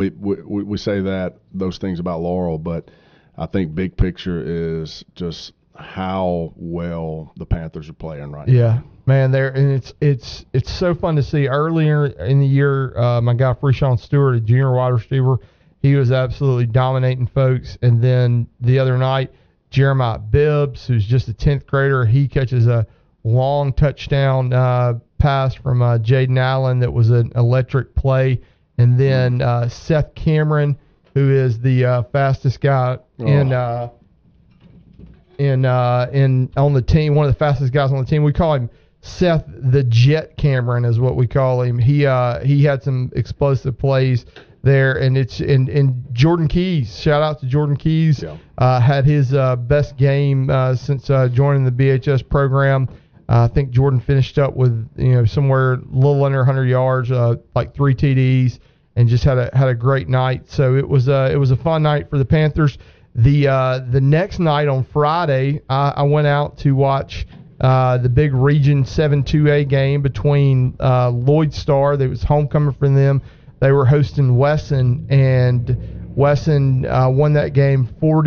we say those things about Laurel, but I think big picture is just how well the Panthers are playing right now. Yeah, man, it's so fun to see. Earlier in the year, my guy Freeshawn Stewart, a junior wide receiver, he was absolutely dominating folks. And then the other night, Jeremiah Bibbs, who's just a 10th grader, he catches a long touchdown pass from Jaden Allen that was an electric play. And then Seth Cameron, who is the fastest guy on the team, one of the fastest guys on the team. We call him Seth the Jet Cameron is what we call him. He had some explosive plays there, and Jordan Keys. Shout out to Jordan Keys. Yeah. Had his best game since joining the BHS program. I think Jordan finished up with somewhere a little under 100 yards, like 3 TDs, and just had a great night. So it was a fun night for the Panthers. The next night on Friday, I went out to watch the big Region 7-2A game between Lloyd Star. There was homecoming for them. They were hosting Wesson, and Wesson won that game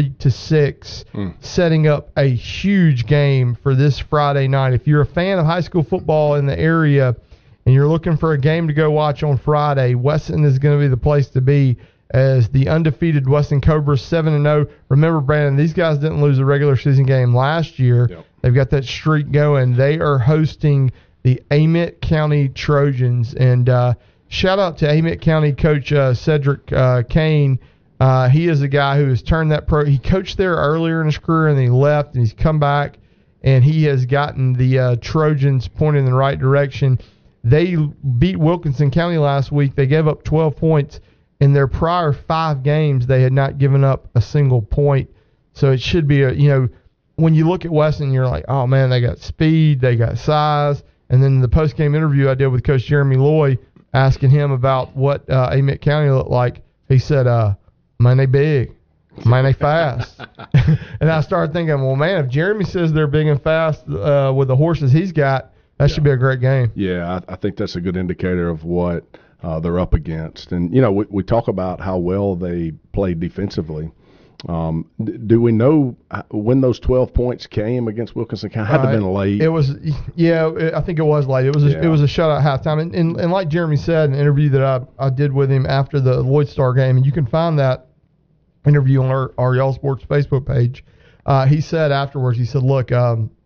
40-6, setting up a huge game for this Friday night. If you're a fan of high school football in the area and you're looking for a game to go watch on Friday, Wesson is going to be the place to be, as the undefeated Weston Cobras 7-0. Remember, Brandon, these guys didn't lose a regular season game last year. Yep. They've got that streak going. They are hosting the Amite County Trojans. And shout out to Amite County coach Cedric Kane. He is a guy who has turned that pro. He coached there earlier in his career, and then he left, and he's come back, and he has gotten the Trojans pointed in the right direction. They beat Wilkinson County last week. They gave up 12 points. In their prior 5 games, they had not given up a single point. So it should be when you look at Weston, you're like, oh man, they got speed, they got size. And then the post-game interview I did with Coach Jeremy Loy, asking him about what Amite County looked like, he said, man, they big, man, they fast. And I started thinking, well, man, if Jeremy says they're big and fast with the horses he's got, that should be a great game. Yeah, I think that's a good indicator of what they're up against. And, we talk about how well they played defensively. Do we know when those 12 points came against Wilkinson County? Had to have been late. It was, I think it was late. It was a shutout halftime. And like Jeremy said in an interview that I did with him after the Lloyd Star game, and you can find that interview on our Y'all Sports Facebook page, he said afterwards, he said, look,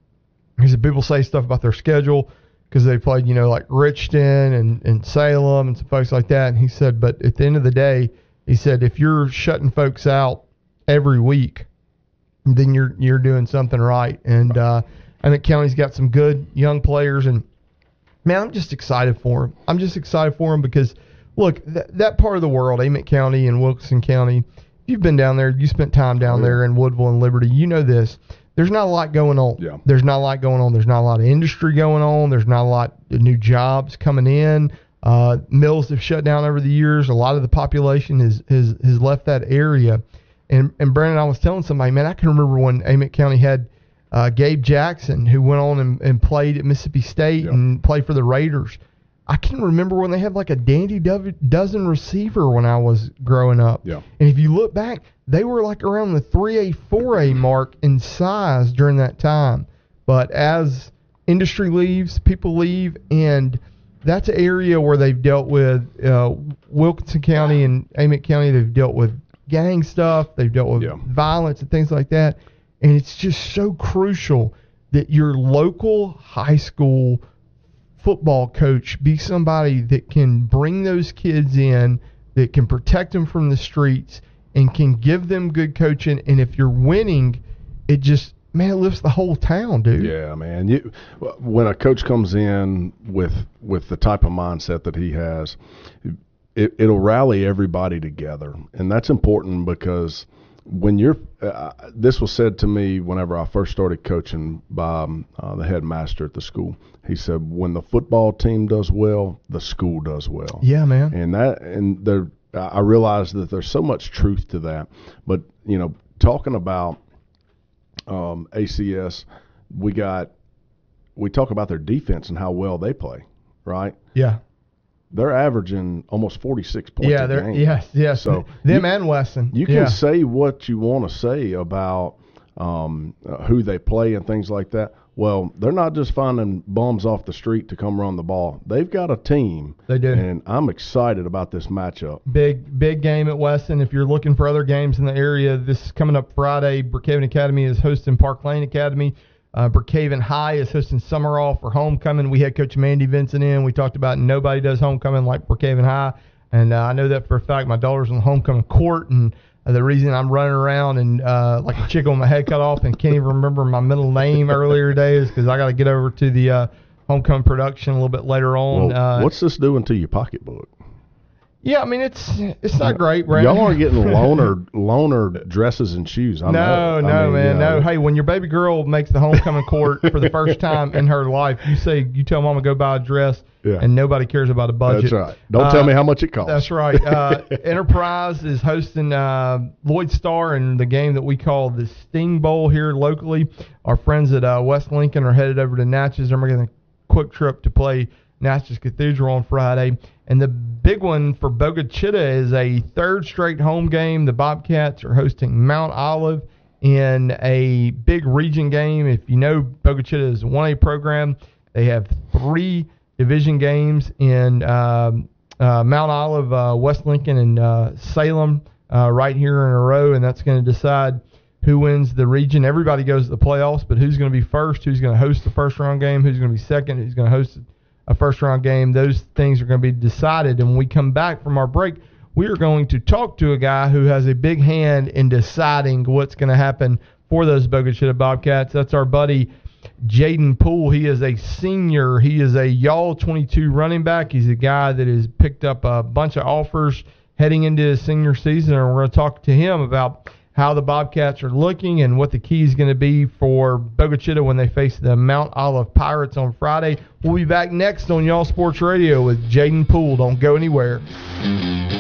he said people say stuff about their schedule because they played, like Richton and Salem and some folks like that. And he said, but at the end of the day, he said, if you're shutting folks out every week, then you're doing something right. And I think County's got some good young players. And, man, I'm just excited for them. I'm just excited for them because, look, that part of the world, Amite County and Wilkinson County, you've been down there, you spent time down there in Woodville and Liberty, you know this. There's not a lot going on. Yeah. There's not a lot going on. There's not a lot of industry going on. There's not a lot of new jobs coming in. Mills have shut down over the years. A lot of the population has left that area. And Brandon, I was telling somebody, man, I can remember when Amite County had Gabe Jackson, who went on and played at Mississippi State and played for the Raiders. I can remember when they had like a Dandy Dozen receiver when I was growing up. Yeah. And if you look back, they were like around the 3A, 4A mark in size during that time. But as industry leaves, people leave, and that's an area where they've dealt with Wilkinson County and Amite County. They've dealt with gang stuff. They've dealt with violence and things like that. And it's just so crucial that your local high school football coach be somebody that can bring those kids in, that can protect them from the streets, and can give them good coaching. And if you're winning, it just, man, it lifts the whole town, dude. Yeah, man. When a coach comes in with the type of mindset that he has, it'll rally everybody together. And that's important because when you're this was said to me whenever I first started coaching by the headmaster at the school. He said, when the football team does well, the school does well. Yeah, man. And I realized that there's so much truth to that. But, talking about ACS, we talk about their defense and how well they play, right? Yeah. they're averaging almost 46 points a game. Yes. So them and Wesson. You can say what you want to say about who they play and things like that. Well, they're not just finding bums off the street to come run the ball. They've got a team. They do. And I'm excited about this matchup. Big game at Weston. If you're looking for other games in the area, this is coming up Friday. Brookhaven Academy is hosting Park Lane Academy. Brookhaven High is hosting Summerall for homecoming. We had Coach Mandy Vincent in. We talked about nobody does homecoming like Brookhaven High. And I know that for a fact. My daughter's on the homecoming court, and the reason I'm running around and like a chicken with my head cut off and can't even remember my middle name earlier today is because I got to get over to the homecoming production a little bit later on. Well, what's this doing to your pocketbook? Yeah, I mean it's not great, Brandon. Y'all are getting loaner dresses and shoes. No, man. No. Hey, when your baby girl makes the homecoming court for the first time in her life, you tell mama go buy a dress, and nobody cares about a budget. That's right. Don't tell me how much it costs. That's right. Enterprise is hosting Lloyd Star in the game that we call the Sting Bowl here locally. Our friends at West Lincoln are headed over to Natchez. They're making a quick trip to play Natchez Cathedral on Friday. And the big one for Boca Chita is a third straight home game. The Bobcats are hosting Mount Olive in a big region game. If you know, Boca Chita is a 1A program. They have 3 division games in Mount Olive, West Lincoln, and Salem right here in a row, and that's going to decide who wins the region. Everybody goes to the playoffs, but who's going to be first, who's going to host the first-round game, who's going to be second, who's going to host a first-round game, those things are going to be decided. And when we come back from our break, we are going to talk to a guy who has a big hand in deciding what's going to happen for those Boca Chita Bobcats. That's our buddy Jaden Poole. He is a senior. He is a Y'all 22 running back. He's a guy that has picked up a bunch of offers heading into his senior season, and we're going to talk to him about how the Bobcats are looking and what the key is going to be for Boca Chita when they face the Mount Olive Pirates on Friday. We'll be back next on Y'all Sports Radio with Jaden Poole. Don't go anywhere.